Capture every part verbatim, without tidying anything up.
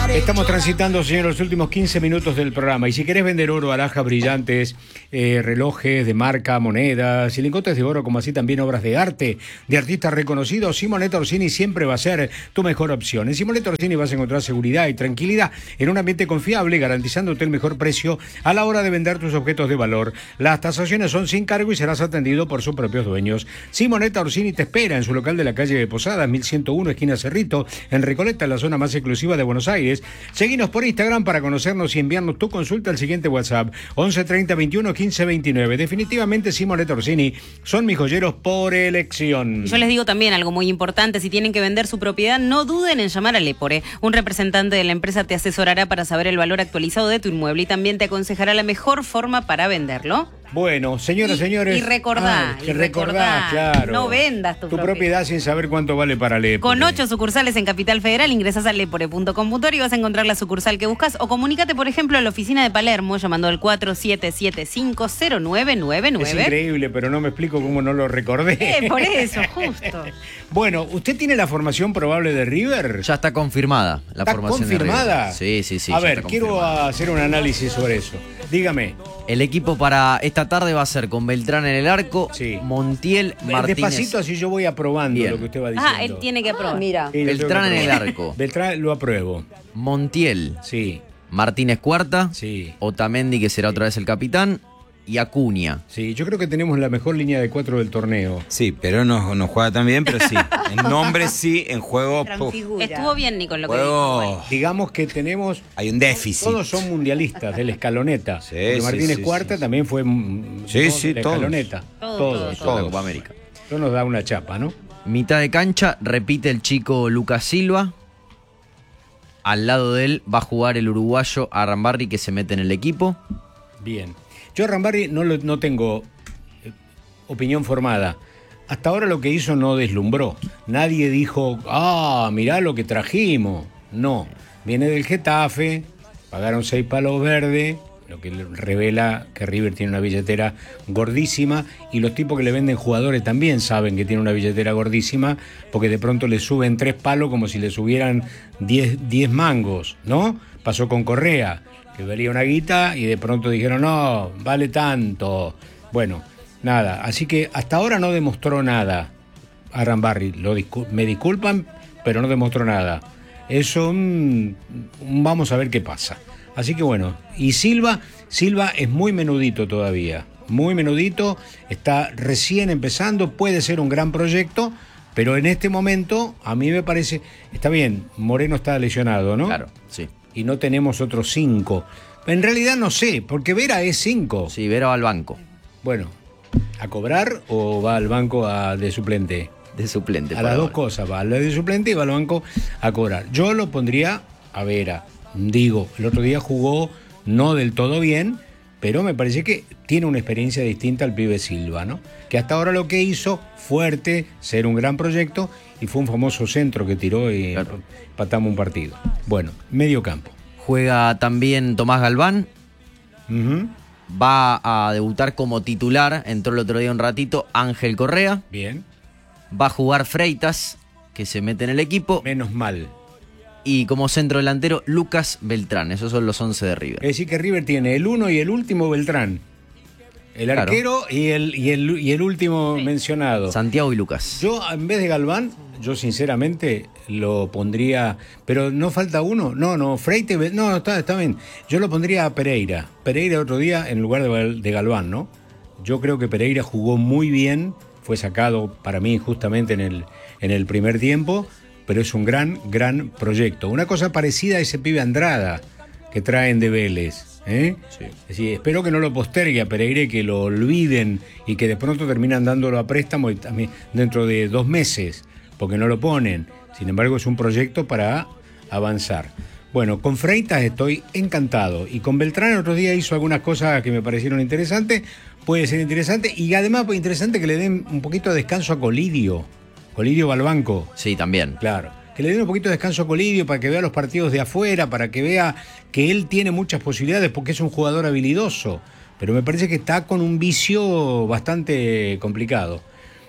Estamos transitando, señor, los últimos quince minutos del programa. Y si querés vender oro, alhajas brillantes, eh, relojes de marca, monedas y lingotes de oro, como así también obras de arte de artistas reconocidos, Simonetta Orsini siempre va a ser tu mejor opción. En Simonetta Orsini vas a encontrar seguridad y tranquilidad en un ambiente confiable, garantizándote el mejor precio a la hora de vender tus objetos de valor. Las tasaciones son sin cargo y serás atendido por sus propios dueños. Simonetta Orsini te espera en su local de la calle de Posadas, mil ciento uno, esquina Cerrito, en Recoleta, la zona más exclusiva de Buenos Aires. Seguinos por Instagram para conocernos y enviarnos tu consulta al siguiente WhatsApp: once treinta veintiuno quince veintinueve. Definitivamente Simonetta Orsini son mis joyeros por elección. Yo les digo también algo muy importante: si tienen que vender su propiedad, no duden en llamar a Lepore. Un representante de la empresa te asesorará para saber el valor actualizado de tu inmueble y también te aconsejará la mejor forma para venderlo. Bueno, señoras y señores. Y recordá, ah, y que recordá, recordá, claro. no vendas tu, tu propiedad. propiedad sin saber cuánto vale para Lepore. Con ocho sucursales en Capital Federal, ingresás a lepore punto com punto ar y vas a encontrar la sucursal que buscas, o comunícate, por ejemplo, a la oficina de Palermo llamando al cuatro siete siete cinco cero nueve nueve nueve. Es increíble, pero no me explico cómo no lo recordé. Eh, por eso, justo. Bueno, ¿usted tiene la formación probable de River? Ya está confirmada la ¿Está formación confirmada? de River. Sí, sí, sí. A ya ver, está quiero confirmada. hacer un análisis sobre eso. Dígame. El equipo para esta tarde va a ser con Beltrán en el arco, Sí. Montiel, Martínez. Despacito, así yo voy aprobando Bien. lo que usted va diciendo. Ah, él tiene que aprobar. Ah, mira. Sí, lo tengo Beltrán que en el aprobar. arco. Beltrán lo apruebo. Montiel, Sí, Martínez Cuarta, sí. Otamendi, que será otra vez el capitán, y Acuña. Sí, yo creo que tenemos la mejor línea de cuatro del torneo. Sí, pero no, no juega tan bien, pero sí. En nombre sí, en juego puf, Transfigura. Estuvo bien, Nico, en lo que juego dijo. Digamos que tenemos... hay un déficit. Todos son mundialistas de la escaloneta. Sí, Porque sí, Martínez sí, Cuarta sí. también fue mm, Sí, de sí, la todos. escaloneta. Todos, Todos. todos, Toda la Todos. Copa América. Eso nos da una chapa, ¿no? Mitad de cancha, repite el chico Lucas Silva. Al lado de él va a jugar el uruguayo Arambarri, que se mete en el equipo. Bien. Yo a Rambarri no, lo- no tengo eh, opinión formada. Hasta ahora lo que hizo no deslumbró. Nadie dijo, ah, mirá lo que trajimos. No. Viene del Getafe, pagaron seis palos verdes, lo que le revela que River tiene una billetera gordísima, y los tipos que le venden jugadores también saben que tiene una billetera gordísima, porque de pronto le suben tres palos como si le subieran diez, diez mangos, ¿no? Pasó con Correa, que valía una guita y de pronto dijeron, no, vale tanto. Bueno, nada, así que hasta ahora no demostró nada Arambarri. Lo discul- me disculpan, pero no demostró nada. Eso, mm, vamos a ver qué pasa. Así que bueno, y Silva, Silva es muy menudito todavía, muy menudito, está recién empezando, puede ser un gran proyecto, pero en este momento a mí me parece, está bien, Moreno está lesionado, ¿no? Claro, sí. Y no tenemos otros cinco. En realidad no sé, porque Vera es cinco. Sí, Vera va al banco Bueno, ¿a cobrar o va al banco a- de suplente? de suplente. A por las ahora. dos cosas, va a la de suplente y va al banco a cobrar. Yo lo pondría a Vera. Digo, el otro día jugó no del todo bien, pero me parece que tiene una experiencia distinta al pibe Silva, ¿no? Que hasta ahora lo que hizo, fuerte, ser un gran proyecto, y fue un famoso centro que tiró y Claro. patamos un partido. Bueno, medio campo. Juega también Tomás Galván. Ujú, Va a debutar como titular. Entró el otro día un ratito Ángel Correa. bien, Va a jugar Freitas, que se mete en el equipo. menos mal. Y como centro delantero, Lucas Beltrán. Esos son los once de River. Es decir que River tiene el uno y el último Beltrán. El Claro. arquero y el, y el, y el último mencionado. Santiago y Lucas. Yo, en vez de Galván, yo sinceramente lo pondría, pero no falta uno, no, no, Freite, no, está, está bien, yo lo pondría a Pereira, Pereira otro día en lugar de, Gal- de Galván, ¿no? Yo creo que Pereira jugó muy bien, fue sacado para mí justamente en el, en el primer tiempo, pero es un gran, gran proyecto. Una cosa parecida a ese pibe Andrada que traen de Vélez. ¿Eh? Sí. Es decir, espero que no lo postergue a Pereira y que lo olviden y que de pronto terminan dándolo a préstamo y también dentro de dos meses, porque no lo ponen. Sin embargo, es un proyecto para avanzar. Bueno, con Freitas estoy encantado, y con Beltrán el otro día hizo algunas cosas que me parecieron interesantes, puede ser interesante, y además pues, interesante que le den un poquito de descanso a Colidio. Colidio va al banco. Sí, también. Claro, que le den un poquito de descanso a Colidio para que vea los partidos de afuera, para que vea que él tiene muchas posibilidades porque es un jugador habilidoso, pero me parece que está con un vicio bastante complicado.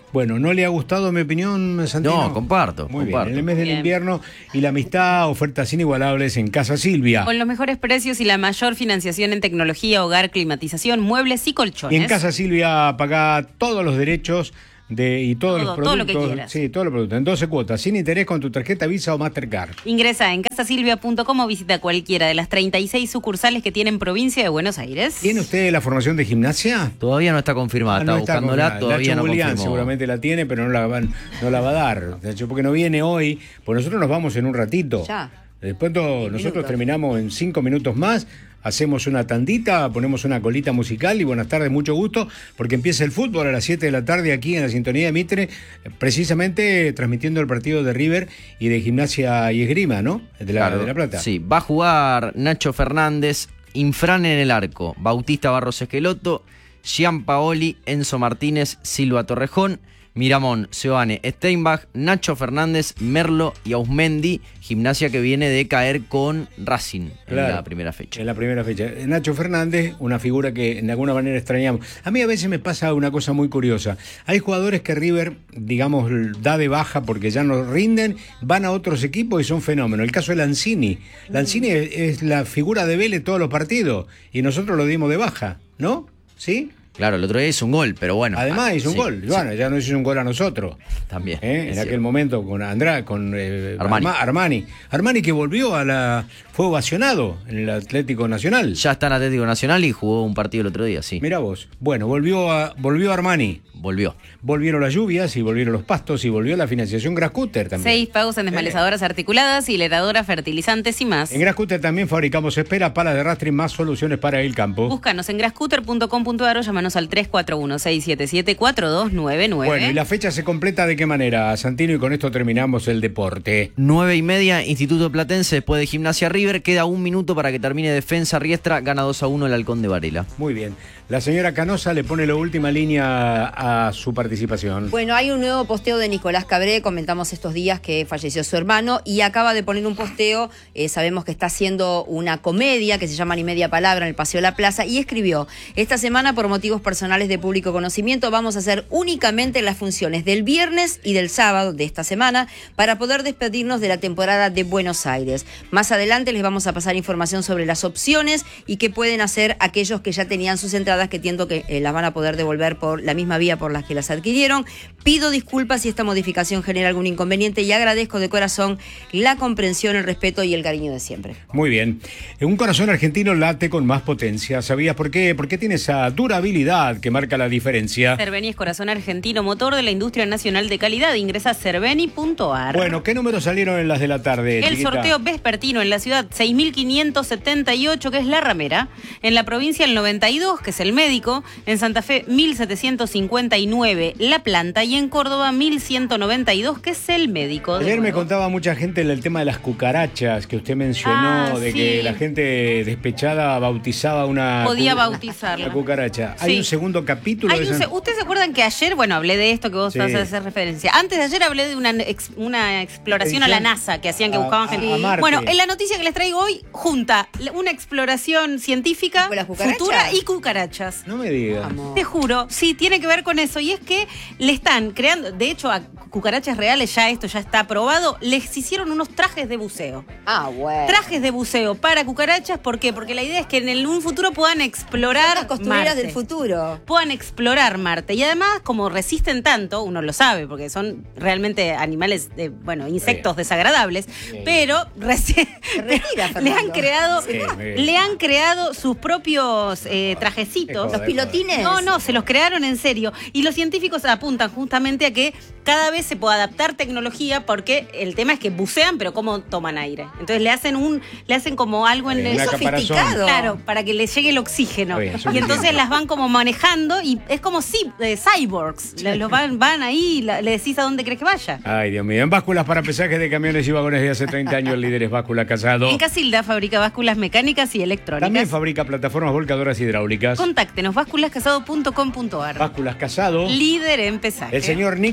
Bueno, ¿no le ha gustado mi opinión, Santino? No, comparto, Muy comparto. bien, en el mes del Bien. invierno y la amistad, ofertas inigualables en Casa Silvia. Con los mejores precios y la mayor financiación en tecnología, hogar, climatización, muebles y Y colchones. en Casa Silvia paga todos los derechos de, y todos Todo, los todo lo productos. que quieras. Sí, todos los productos. En doce cuotas, sin interés con tu tarjeta Visa o Mastercard. Ingresa en casasilvia punto com o visita cualquiera de las treinta y seis sucursales que tienen provincia de Buenos Aires. ¿Tiene usted la formación de gimnasia? Todavía no está confirmada, Ah, está no está buscándola, confirmada. todavía Nacho no Julián confirmó. seguramente la tiene, pero no la, van, no la va a dar. De hecho, porque no viene hoy, pues nosotros nos vamos en un ratito. Ya. Después todo- nosotros minutos. terminamos en cinco minutos más, hacemos una tandita, ponemos una colita musical y buenas tardes, mucho gusto, porque empieza el fútbol a las siete de la tarde aquí en la Sintonía de Mitre, precisamente transmitiendo el partido de River y de Gimnasia y Esgrima, ¿no? De la, Claro, de la Plata. Sí, va a jugar Nacho Fernández, Infran en el arco, Bautista Barros Esqueloto, Gianpaoli, Enzo Martínez, Silva Torrejón, Miramón, Seoane, Steinbach, Nacho Fernández, Merlo y Ausmendi, Gimnasia que viene de caer con Racing en Claro, la primera fecha. En la primera fecha. Nacho Fernández, una figura que de alguna manera extrañamos. A mí a veces me pasa una cosa muy curiosa. Hay jugadores que River, digamos, da de baja porque ya no rinden, van a otros equipos y son fenómenos. El caso de Lanzini. Lanzini es, es la figura de Vélez todos los partidos y nosotros lo dimos de baja, ¿no? ¿Sí? Claro, el otro día hizo un gol, pero bueno. Además ah, hizo un sí, gol. sí, Bueno, ya nos hizo un gol a nosotros. también. ¿Eh? es En cierto. aquel momento con Andrá, con eh, Armani. Arma- Armani. Armani que volvió a la. Fue ovacionado en el Atlético Nacional. Ya está en Atlético Nacional y jugó un partido el otro día, sí. Mira vos. Bueno, volvió a, volvió Armani. Volvió. Volvieron las lluvias y volvieron los pastos y volvió la financiación Grascutter también. Seis pagos en desmalezadoras articuladas, hileradoras, fertilizantes y más. En Grascutter también fabricamos espera, palas de arrastre y más soluciones para el campo. Búscanos en grascutter punto com punto ar o llámanos al tres cuatro uno, seis siete siete, cuatro dos nueve nueve. Bueno, ¿y la fecha se completa de qué manera, Santino? Y con esto terminamos el deporte. Nueve y media, Instituto Platense después de Gimnasia River. Queda un minuto para que termine Defensa Riestra. Gana dos a uno el Halcón de Varela. Muy bien. La señora Canosa le pone la última línea a su participación. Bueno, hay un nuevo posteo de Nicolás Cabré, comentamos estos días que falleció su hermano y acaba de poner un posteo, eh, sabemos que está haciendo una comedia que se llama Ni Media Palabra en el Paseo de la Plaza y escribió, esta semana por motivos personales de público conocimiento vamos a hacer únicamente las funciones del viernes y del sábado de esta semana para poder despedirnos de la temporada de Buenos Aires. Más adelante les vamos a pasar información sobre las opciones y qué pueden hacer aquellos que ya tenían sus entradas que entiendo que eh, las van a poder devolver por la misma vía por las que las adquirieron. Pido disculpas si esta modificación genera algún inconveniente y agradezco de corazón la comprensión, el respeto y el cariño de siempre. Muy bien. Un corazón argentino late con más potencia. ¿Sabías por qué? Porque tiene esa durabilidad que marca la diferencia. Cerveni es corazón argentino, motor de la industria nacional de calidad. Ingresa a cerveni punto ar. Bueno, ¿qué números salieron en las de la tarde? El chiquita? sorteo vespertino en la ciudad seis mil quinientos setenta y ocho, que es la ramera. En la provincia el noventa y dos, que es el médico. En Santa Fe mil setecientos cincuenta y nueve, la planta. Y en Córdoba mil ciento noventa y dos, que es el médico. de Ayer me nuevo. contaba mucha gente el tema de las cucarachas que usted mencionó, Ah, de sí. que la gente despechada bautizaba una, Podía cu- bautizarla. una cucaracha. Hay Sí. un segundo capítulo Hay de un esa- se- ¿Ustedes se acuerdan que ayer, bueno, hablé de esto que vos Sí. vas a hacer referencia? Antes de ayer hablé de una, ex- una exploración a la NASA que hacían, que A- buscaban a- gente. a Marte. Bueno, en la noticia que les traigo hoy, junta una exploración científica ¿Con las cucarachas? futura y cucarachas. No me diga. Vamos. Te juro, sí, tiene que ver con eso. Y es que le están creando, de hecho, a cucarachas reales, ya esto ya está aprobado, les hicieron unos trajes de buceo. Ah, bueno. Trajes de buceo para cucarachas, ¿por qué? Porque la idea es que en el- un futuro puedan explorar Las costureras Marte. del futuro. Puedan explorar Marte. Y además, como resisten tanto, uno lo sabe, porque son realmente animales, de, bueno, insectos desagradables, pero reci- Se retira, le han Fernando. creado, Sí, sí. le han creado sus propios eh, trajecitos. Los pilotines. No, no, se los crearon en serio. Y los científicos apuntan justamente a que cada vez se pueda adaptar tecnología, porque el tema es que bucean, pero ¿cómo toman aire? Entonces le hacen un, le hacen como algo en Bien, el una sofisticado. caparazón. Claro, para que les llegue el oxígeno. Está bien, Y suficiente. entonces las van como manejando y es como si eh, cyborgs. Le- Los van, van ahí, la- le decís a dónde crees que vaya. Ay, Dios mío. En básculas para pesajes de camiones y vagones de hace treinta años, el líder es Báscula Casado. En Casilda fabrica básculas mecánicas y electrónicas. También fabrica plataformas volcadoras hidráulicas. Contáctenos, básculascasado punto com punto ar. Básculas Casado. Líder en pesaje. El señor Nico de Ana.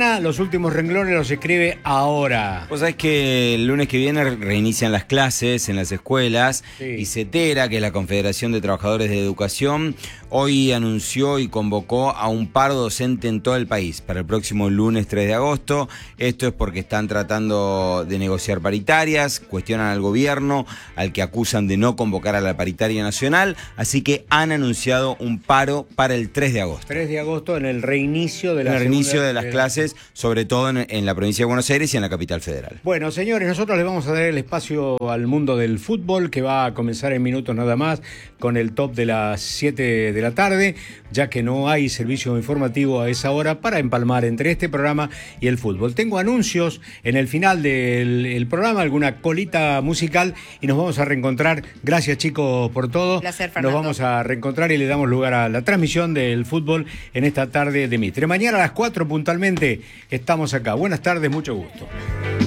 mañana los últimos renglones los escribe ahora. Vos sabés que el lunes que viene reinician las clases en las escuelas Sí. y CETERA, que es la Confederación de Trabajadores de Educación, hoy anunció y convocó a un paro docente en todo el país para el próximo lunes tres de agosto. Esto es porque están tratando de negociar paritarias, cuestionan al gobierno, al que acusan de no convocar a la paritaria nacional, así que han anunciado un paro para el tres de agosto. tres de agosto en el reinicio de la El reinicio segunda- de las clases, sobre todo en, en la provincia de Buenos Aires y en la capital federal. Bueno, señores, nosotros les vamos a dar el espacio al mundo del fútbol, que va a comenzar en minutos nada más, con el top de las siete de la tarde, ya que no hay servicio informativo a esa hora para empalmar entre este programa y el fútbol. Tengo anuncios en el final del el programa, alguna colita musical, y nos vamos a reencontrar. Gracias, chicos, por todo. Placer, Nos Fernando. vamos a reencontrar y le damos lugar a la transmisión del fútbol en esta tarde de Mitre. Mañana a las cuatro puntualmente estamos acá. Buenas tardes, mucho gusto.